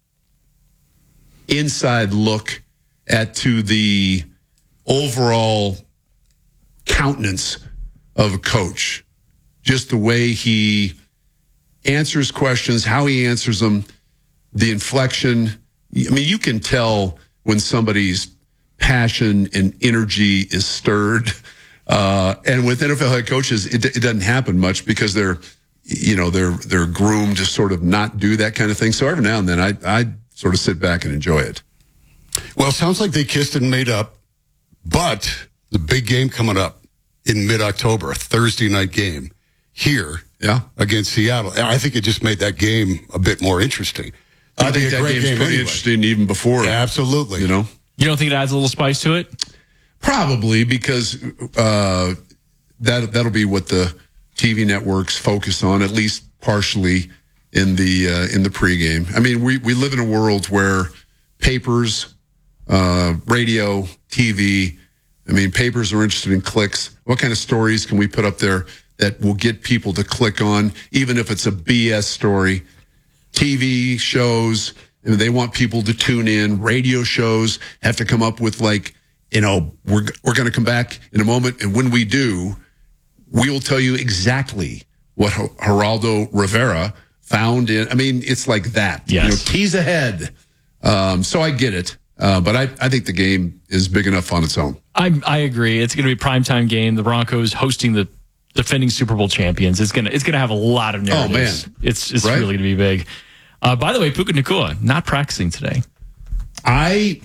inside look at to the overall countenance of a coach, just the way he answers questions, how he answers them, the inflection. I mean, you can tell when somebody's passion and energy is stirred. Uh, and with N F L head coaches, it, it doesn't happen much because they're, you know, they're they're groomed to sort of not do that kind of thing. So every now and then, I I sort of sit back and enjoy it. Well, it sounds like they kissed and made up, but the big game coming up in mid-October, a Thursday night game here yeah. against Seattle. I think it just made that game a bit more interesting. I, I think that game's game pretty anyway. interesting even before. Yeah, absolutely. You know, you don't think it adds a little spice to it? Probably because uh, that that'll be what the T V networks focus on, at least partially in the uh, in the pregame. I mean, we we live in a world where papers, uh, radio, T V. I mean, papers are interested in clicks. What kind of stories can we put up there that will get people to click on, even if it's a B S story? T V shows, they want people to tune in. Radio shows have to come up with, like, you know, we're we're going to come back in a moment, and when we do, we will tell you exactly what Geraldo Rivera found in. I mean, it's like that. Yes. You know, tease ahead. Um, so I get it. Uh, but I, I think the game is big enough on its own. I I agree. It's going to be a primetime game. The Broncos hosting the defending Super Bowl champions. It's gonna it's gonna have a lot of narratives. Oh man, it's it's right? really gonna be big. Uh, by the way, Puka Nacua not practicing today. I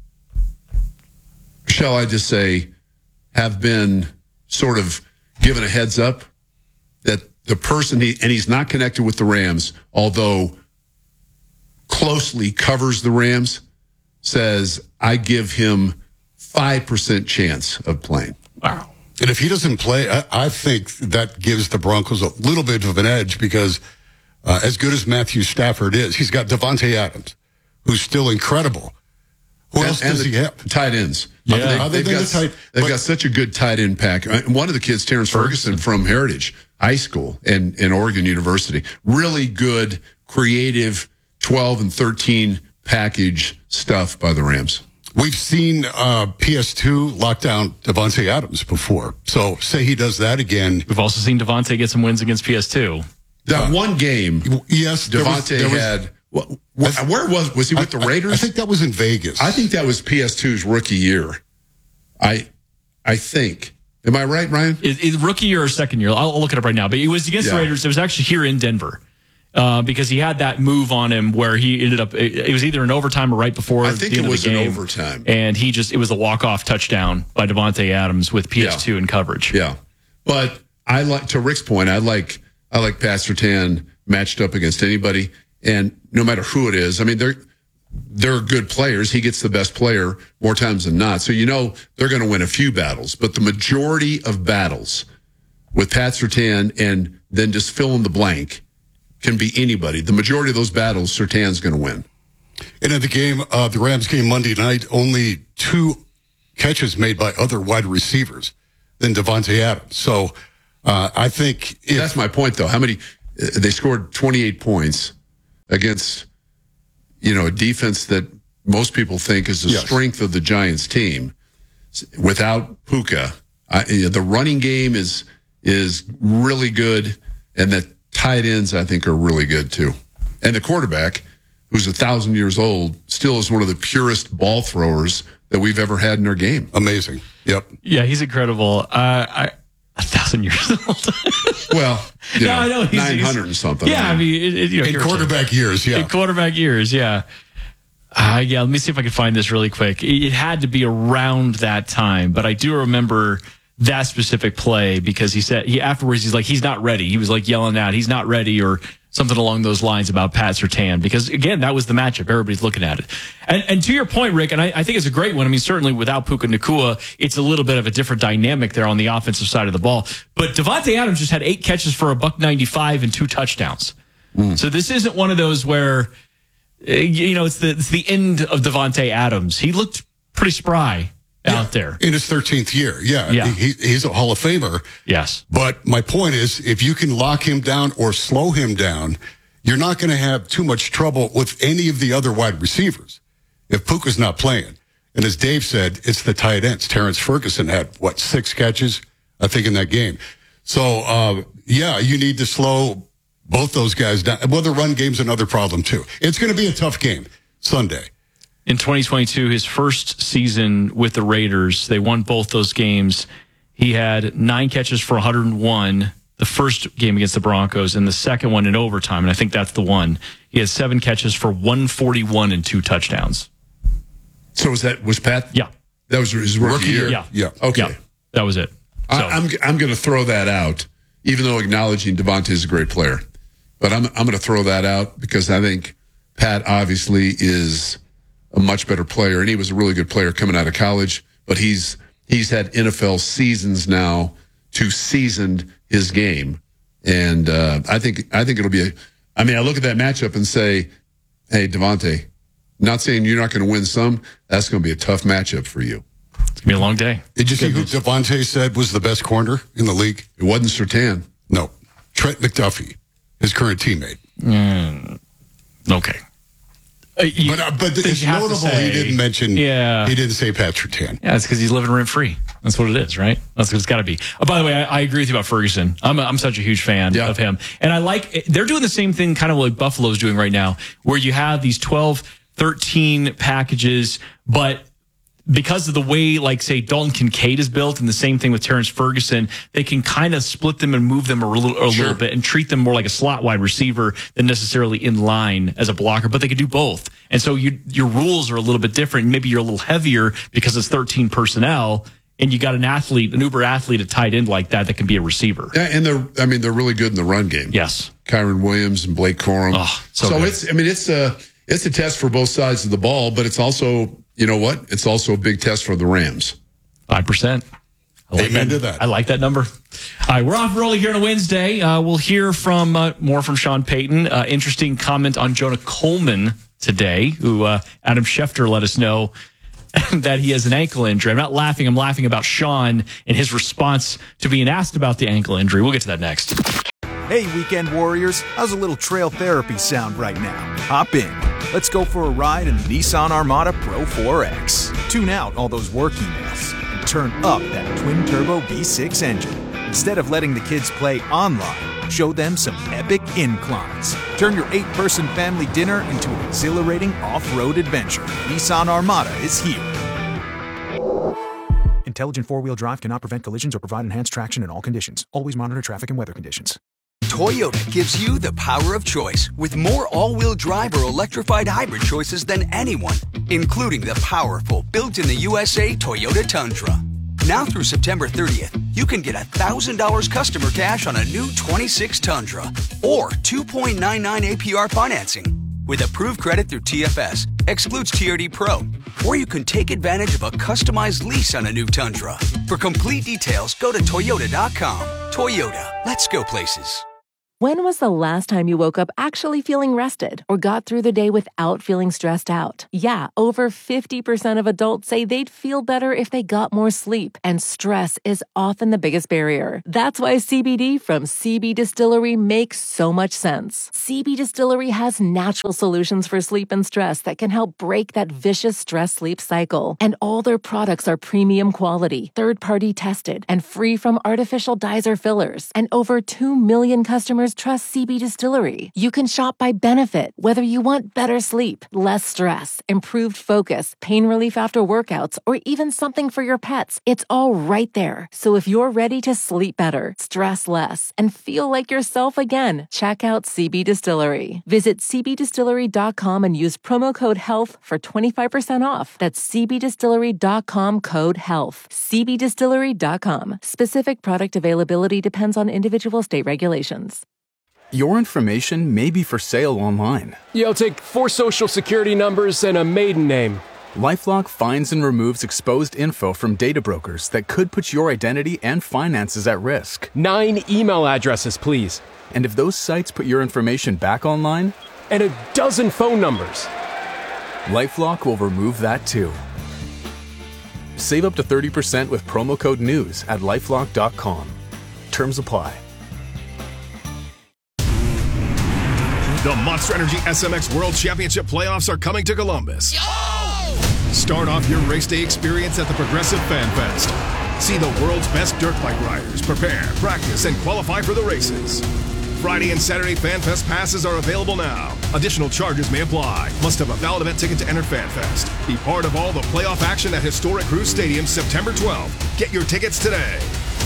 shall I just say have been sort of given a heads up that the person he and he's not connected with the Rams, although closely covers the Rams, says I give him five percent chance of playing. Wow. And if he doesn't play, I, I think that gives the Broncos a little bit of an edge because uh, as good as Matthew Stafford is, he's got Devontae Adams, who's still incredible. Who and, else and does the he have? Tight ends. Yeah. They, Other they've than got, the tight, they've but, got such a good tight end pack. One of the kids, Terrence Ferguson, Ferguson from Heritage High School and, and Oregon University. Really good, creative twelve and thirteen package stuff by the Rams. We've seen uh, P S two lock down Devontae Adams before. So say he does that again. We've also seen Devontae get some wins against P S two. That uh, one game, yes, Devontae had. What, what, where was was he with I, the Raiders? I, I think that was in Vegas. I think that was P S two's rookie year. I I think. Am I right, Ryan? Is, is rookie year or second year? I'll, I'll look it up right now. But it was against yeah. the Raiders. It was actually here in Denver. Uh, because he had that move on him where he ended up, it, it was either an overtime or right before I think the end it was of the game. an overtime. And he just, it was a walk-off touchdown by Devontae Adams with P S two yeah. in coverage. Yeah. But I like, to Rick's point, I like, I like Pat Surtain matched up against anybody. And no matter who it is, I mean, they're they're good players. He gets the best player more times than not. So you know they're going to win a few battles. But the majority of battles with Pat Surtain and then just fill in the blank can be anybody. The majority of those battles, Surtain's going to win. And in the game, uh, the Rams game Monday night, only two catches made by other wide receivers than Davante Adams. So uh, I think if, that's my point, though. How many? Uh, they scored twenty-eight points against, you know, a defense that most people think is the yes. strength of the Giants team. Without Puka, I, the running game is is really good, and the tight ends I think are really good too. And the quarterback, who's a thousand years old, still is one of the purest ball throwers that we've ever had in our game. Amazing. Yep. Yeah, he's incredible. Uh, I a thousand years old. Well, you yeah, know, I know he's nine hundred and something. Yeah, I mean, it, it, you know, in quarterback years. Yeah, in quarterback years. Yeah. Uh, yeah. Let me see if I can find this really quick. It, it had to be around that time, but I do remember that specific play because he said he afterwards he's like he's not ready. He was like yelling out he's not ready or something along those lines about Pat Surtain because again that was the matchup. Everybody's looking at it. And and to your point, Rick, and I, I think it's a great one. I mean, certainly without Puka Nacua, it's a little bit of a different dynamic there on the offensive side of the ball. But Davante Adams just had eight catches for a buck ninety-five and two touchdowns. Mm. So this isn't one of those where you know it's the it's the end of Davante Adams. He looked pretty spry yeah. out there in his thirteenth year. Yeah, yeah. He, he's a Hall of Famer. Yes, but my point is, if you can lock him down or slow him down, you're not going to have too much trouble with any of the other wide receivers if Puka's not playing. And as Dave said, it's the tight ends. Terrence Ferguson had what six catches, I think, in that game. So uh, yeah, you need to slow both those guys down. Well, the run game's another problem too. It's going to be a tough game Sunday. In twenty twenty-two, his first season with the Raiders, they won both those games. He had nine catches for one hundred one the first game against the Broncos, and the second one in overtime, and I think that's the one. He had seven catches for one forty-one and two touchdowns. So was that was Pat? Yeah, that was his rookie, rookie year. Yeah, yeah. Okay, yeah, that was it. So. I, I'm I'm going to throw that out, even though acknowledging Davante is a great player, but I'm I'm going to throw that out because I think Pat obviously is a much better player, and he was a really good player coming out of college. But he's he's had N F L seasons now to season his game, and uh, I think I think it'll be. A, I mean, I look at that matchup and say, "Hey, Davante, not saying you're not going to win some. That's going to be a tough matchup for you. It's going to be a long day." Did you see who Davante said was the best corner in the league? It wasn't Surtain. No, Trent McDuffie, his current teammate. Mm, okay. Uh, you, but uh, but it's notable say, he didn't mention. Yeah, he didn't say Pat Surtain. Yeah, it's because he's living rent free. That's what it is, right? That's what it's got to be. Oh, by the way, I, I agree with you about Ferguson. I'm a, I'm such a huge fan yeah. of him, and I like they're doing the same thing, kind of like Buffalo's doing right now, where you have these twelve, thirteen packages, but because of the way, like, say, Dalton Kincaid is built, and the same thing with Terrence Ferguson, they can kind of split them and move them a little, a sure. little bit and treat them more like a slot wide receiver than necessarily in line as a blocker, but they can do both. And so you, your rules are a little bit different. Maybe you're a little heavier because it's thirteen personnel, and you got an athlete, an uber athlete at tight end like that that can be a receiver. Yeah, and they're, I mean, they're really good in the run game. Yes. Kyron Williams and Blake Corum. Oh, so so good. it's, I mean, it's a, it's a test for both sides of the ball, but it's also, you know what? It's also a big test for the Rams. Five percent. I like Amen that. to that. I like that number. All right, we're off and rolling here on a Wednesday. Uh, we'll hear from uh, more from Sean Payton. Uh, interesting comment on Jonah Coleman today, who uh, Adam Schefter let us know that he has an ankle injury. I'm not laughing. I'm laughing about Sean and his response to being asked about the ankle injury. We'll get to that next. Hey, weekend warriors. How's a little trail therapy sound right now? Hop in. Let's go for a ride in the Nissan Armada Pro four X. Tune out all those work emails and turn up that twin-turbo V six engine. Instead of letting the kids play online, show them some epic inclines. Turn your eight-person family dinner into an exhilarating off-road adventure. Nissan Armada is here. Intelligent four-wheel drive cannot prevent collisions or provide enhanced traction in all conditions. Always monitor traffic and weather conditions. Toyota gives you the power of choice with more all-wheel drive or electrified hybrid choices than anyone, including the powerful built-in-the-U S A Toyota Tundra. Now through September thirtieth, you can get one thousand dollars customer cash on a new twenty-six Tundra or two point nine nine A P R financing. with approved credit through T F S. Excludes T R D Pro. Or you can take advantage of a customized lease on a new Tundra. For complete details, go to Toyota dot com. Toyota, let's go places. When was the last time you woke up actually feeling rested or got through the day without feeling stressed out? Yeah, over fifty percent of adults say they'd feel better if they got more sleep, and stress is often the biggest barrier. That's why C B D from C B Distillery makes so much sense. C B Distillery has natural solutions for sleep and stress that can help break that vicious stress-sleep cycle. And all their products are premium quality, third-party tested, and free from artificial dyes or fillers. And over two million customers trust C B Distillery. You can shop by benefit, whether you want better sleep, less stress, improved focus, pain relief after workouts, or even something for your pets. It's all right there. So if you're ready to sleep better, stress less, and feel like yourself again, check out C B Distillery. Visit C B distillery dot com and use promo code HEALTH for twenty-five percent off. That's C B distillery dot com code HEALTH. C B distillery dot com. Specific product availability depends on individual state regulations. Your information may be for sale online. Yo, take four social security numbers and a maiden name. LifeLock finds and removes exposed info from data brokers that could put your identity and finances at risk. Nine email addresses, please. And if those sites put your information back online? And a dozen phone numbers. LifeLock will remove that too. Save up to thirty percent with promo code NEWS at lifelock dot com. Terms apply. The Monster Energy S M X World Championship playoffs are coming to Columbus. Start off your race day experience at the Progressive Fan Fest. See the world's best dirt bike riders prepare, practice, and qualify for the races. Friday and Saturday Fan Fest passes are available now. Additional charges may apply. Must have a valid event ticket to enter Fan Fest. Be part of all the playoff action at historic Cruz Stadium September twelfth. Get your tickets today.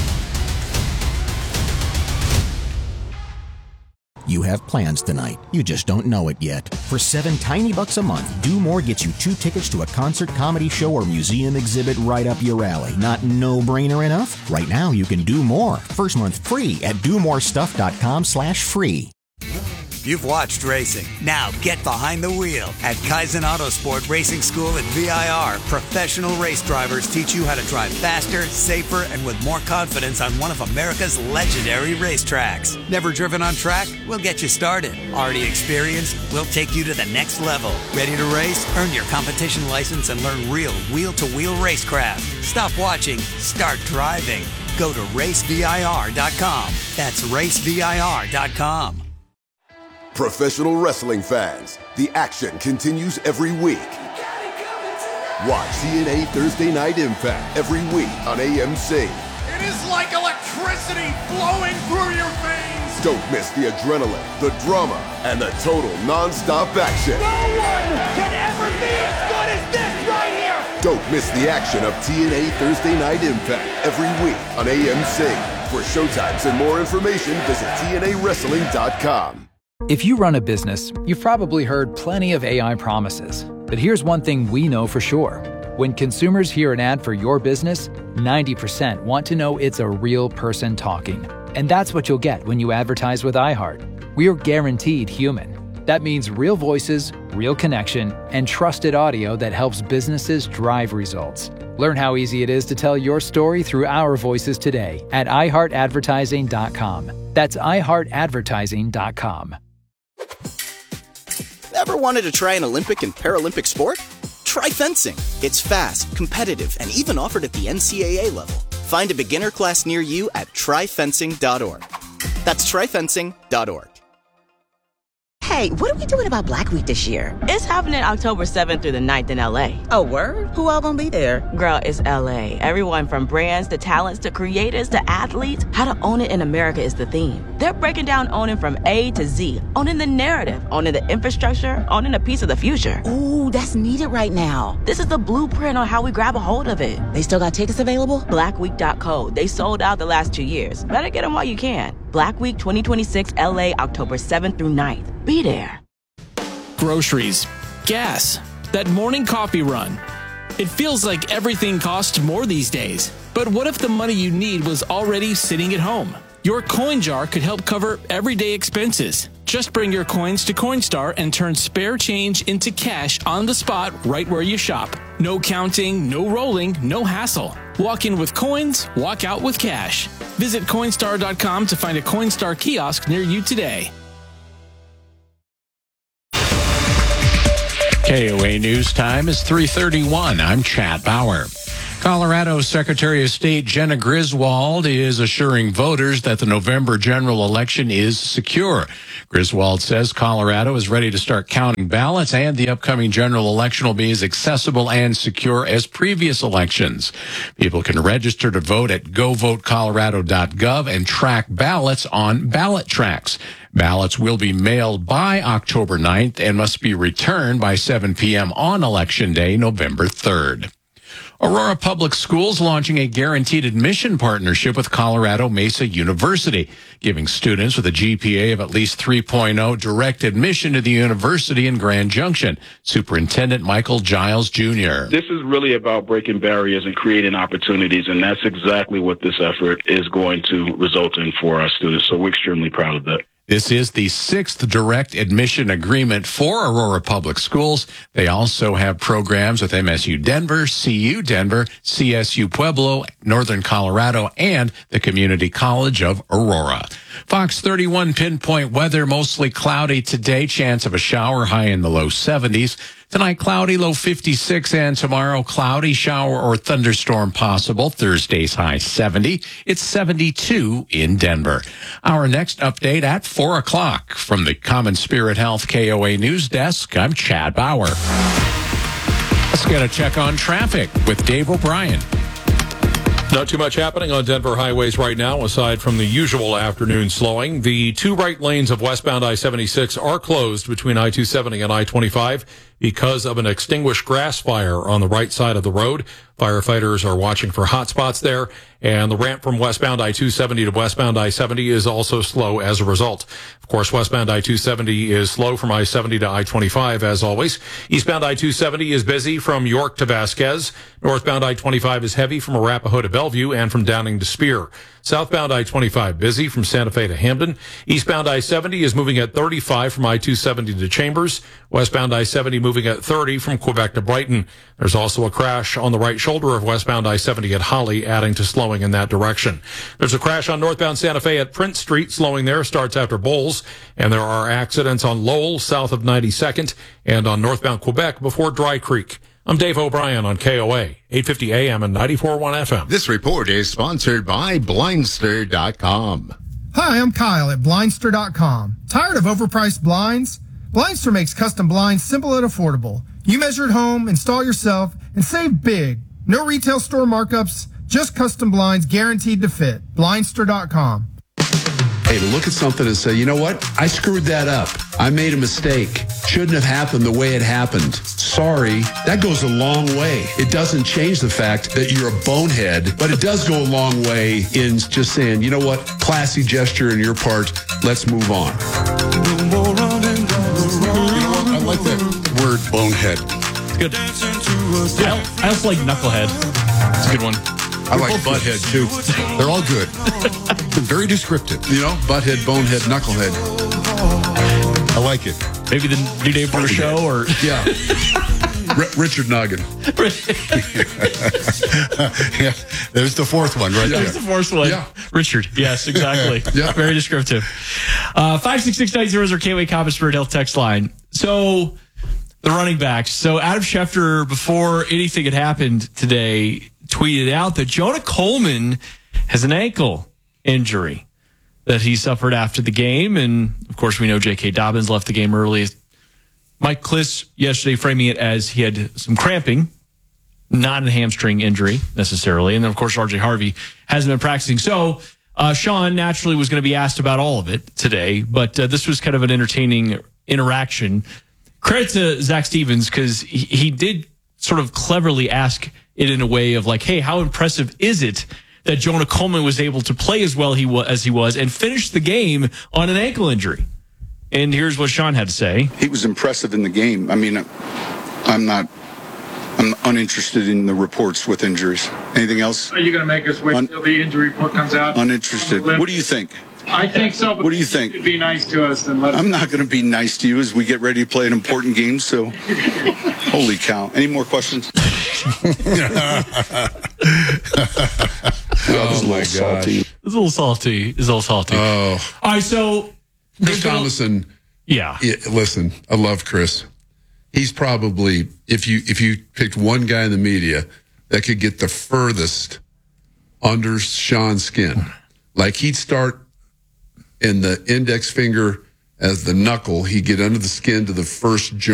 You have plans tonight. You just don't know it yet. For seven tiny bucks a month, Do More gets you two tickets to a concert, comedy show, or museum exhibit right up your alley. Not no-brainer enough? Right now, you can do more. First month free at do more stuff dot com slash free. You've watched racing. Now get behind the wheel. At Kaizen Autosport Racing School at V I R, professional race drivers teach you how to drive faster, safer, and with more confidence on one of America's legendary racetracks. Never driven on track? We'll get you started. Already experienced? We'll take you to the next level. Ready to race? Earn your competition license and learn real wheel-to-wheel racecraft. Stop watching. Start driving. Go to race V I R dot com. That's race V I R dot com. Professional wrestling fans, the action continues every week. Watch T N A Thursday Night Impact every week on A M C. It is like electricity flowing through your veins. Don't miss the adrenaline, the drama, and the total non-stop action. No one can ever be as good as this right here. Don't miss the action of T N A Thursday Night Impact every week on A M C. For showtimes and more information, visit T N A wrestling dot com. If you run a business, you've probably heard plenty of A I promises. But here's one thing we know for sure. When consumers hear an ad for your business, ninety percent want to know it's a real person talking. And that's what you'll get when you advertise with iHeart. We're guaranteed human. That means real voices, real connection, and trusted audio that helps businesses drive results. Learn how easy it is to tell your story through our voices today at i heart advertising dot com. That's i heart advertising dot com. Ever wanted to try an Olympic and Paralympic sport? Try fencing. It's fast, competitive, and even offered at the N C double A level. Find a beginner class near you at try fencing dot org. That's try fencing dot org. Hey, what are we doing about Black Week this year? It's happening October seventh through the ninth in L A. Oh, word? Who all gonna be there? Girl, it's L A. Everyone from brands to talents to creators to athletes. How to own it in America is the theme. They're breaking down owning from A to Z. Owning the narrative, owning the infrastructure, owning a piece of the future. Ooh, that's needed right now. This is the blueprint on how we grab a hold of it. They still got tickets available? black week dot co. They sold out the last two years. Better get them while you can. Black Week twenty twenty-six L A, October seventh through ninth. Be there. Groceries, gas, that morning coffee run. It feels like everything costs more these days. But what if the money you need was already sitting at home? Your coin jar could help cover everyday expenses. Just bring your coins to Coinstar and turn spare change into cash on the spot right where you shop. No counting, no rolling, no hassle. Walk in with coins, walk out with cash. Visit Coinstar dot com to find a Coinstar kiosk near you today. K O A News Time is three thirty-one. I'm Chad Bauer. Colorado Secretary of State Jenna Griswold is assuring voters that the November general election is secure. Griswold says Colorado is ready to start counting ballots and the upcoming general election will be as accessible and secure as previous elections. People can register to vote at go vote colorado dot gov and track ballots on ballot tracks. Ballots will be mailed by October ninth and must be returned by seven p.m. on Election Day, November third. Aurora Public Schools launching a guaranteed admission partnership with Colorado Mesa University, giving students with a G P A of at least three point oh direct admission to the university in Grand Junction. Superintendent Michael Giles Junior This is really about breaking barriers and creating opportunities, and that's exactly what this effort is going to result in for our students. So we're extremely proud of that. This is the sixth direct admission agreement for Aurora Public Schools. They also have programs with M S U Denver, C U Denver, C S U Pueblo, Northern Colorado, and the Community College of Aurora. Fox thirty-one pinpoint weather, mostly cloudy today, chance of a shower, high in the low seventies. Tonight, cloudy, low fifty-six, and tomorrow, cloudy, shower or thunderstorm possible. Thursday's high seventy. It's seventy-two in Denver. Our next update at four o'clock. From the Common Spirit Health K O A News Desk, I'm Chad Bauer. Let's get a check on traffic with Dave O'Brien. Not too much happening on Denver highways right now, aside from the usual afternoon slowing. The two right lanes of westbound I seventy-six are closed between I two seventy and I twenty-five because of an extinguished grass fire on the right side of the road. Firefighters are watching for hot spots there, and the ramp from westbound I two seventy to westbound I seventy is also slow as a result. Of course, westbound I two seventy is slow from I seventy to I twenty-five, as always. Eastbound I two seventy is busy from York to Vasquez. Northbound I twenty-five is heavy from Arapahoe to Bellevue and from Downing to Spear. Southbound I twenty-five busy from Santa Fe to Hamden. Eastbound I seventy is moving at thirty-five from I two seventy to Chambers. Westbound I seventy moving at thirty from Quebec to Brighton. There's also a crash on the right shoulder of westbound I seventy at Holly, adding to slowing in that direction. There's a crash on northbound Santa Fe at Prince Street. Slowing there starts after Bowles. And there are accidents on Lowell south of ninety-second and on northbound Quebec before Dry Creek. I'm Dave O'Brien on K O A, eight fifty A M and ninety-four point one F M. This report is sponsored by Blindster dot com. Hi, I'm Kyle at Blindster dot com. Tired of overpriced blinds? Blindster makes custom blinds simple and affordable. You measure at home, install yourself, and save big. No retail store markups, just custom blinds guaranteed to fit. Blindster dot com. Hey, to look at something and say, you know what? I screwed that up. I made a mistake. Shouldn't have happened the way it happened. Sorry. That goes a long way. It doesn't change the fact that you're a bonehead, but it does go a long way in just saying, you know what? Classy gesture on your part. Let's move on. You know what? I like that word bonehead. It's good. I, I also like knucklehead. It's a good one. I like butthead too. They're all good. Very descriptive. You know, butthead, bonehead, knucklehead. I like it. Maybe the new name for a show, or yeah, R- Richard Noggin. Yeah, there's the fourth one right there. There's the fourth one. Yeah. Richard. Yes, exactly. Yeah. Very descriptive. Uh, five six six nine zero is our K O A Common Spirit Health text line. So the running backs. So Adam Schefter, before anything had happened today, tweeted out that Jonah Coleman has an ankle injury that he suffered after the game. And, of course, we know J K. Dobbins left the game early. Mike Kliss yesterday framing it as he had some cramping, not a hamstring injury necessarily. And then, of course, R J Harvey hasn't been practicing. So uh, Sean naturally was going to be asked about all of it today, but uh, this was kind of an entertaining interaction. Credit to Zach Stevens, because he, he did sort of cleverly ask it in a way of like, hey, how impressive is it that Jonah Coleman was able to play as well he was, as he was and finish the game on an ankle injury? And here's what Sean had to say. He was impressive in the game. I mean, I'm not, I'm uninterested in the reports with injuries. Anything else? Are you going to make us wait Un- until the injury report comes out? Uninterested. What do you think? I think so. But What do you think? Be nice to us and let us. I'm not going to be nice to you as we get ready to play an important game. So, holy cow! Any more questions? Oh my gosh. It's a little salty. It's a little salty. Oh. All right, so Chris Thomason. Yeah. yeah. Listen, I love Chris. He's probably, if you if you picked one guy in the media that could get the furthest under Sean's skin, like he'd start in the index finger as the knuckle, he'd get under the skin to the first joint.